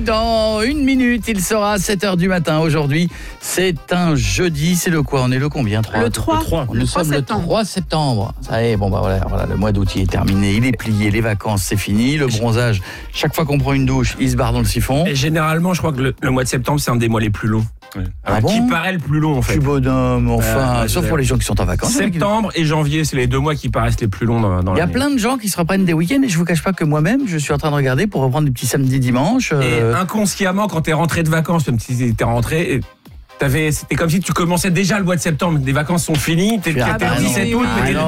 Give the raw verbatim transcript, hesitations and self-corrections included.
dans une minute, il sera sept heures du matin. Aujourd'hui, c'est un jeudi, c'est le quoi? On est le combien? trois Le trois. Le trois. Le Nous trois sommes septembre. le trois septembre. Ça y est, bon bah voilà, voilà, le mois d'août il est terminé, il est plié, les vacances c'est fini, le bronzage, chaque fois qu'on prend une douche, il se barre dans le siphon. Et généralement, je crois que le, le mois de septembre, c'est un des mois les plus longs. Ah Alors, bon qui paraît le plus long, en fait. Plus bonhomme, enfin, Ouais, sauf ouais, pour les gens qui sont en vacances. Septembre et janvier, c'est les deux mois qui paraissent les plus longs dans, dans Il y a l'année. plein de gens qui se reprennent des week-ends et je vous cache pas que moi-même, je suis en train de regarder pour reprendre des petits samedis, dimanches. Et euh, inconsciemment, quand t'es rentré de vacances, même si t'es rentré, t'avais, c'était comme si tu commençais déjà le mois de septembre. Les vacances sont finies, t'es Ah t'es bah le dix-sept non. août, Ah mais t'es non.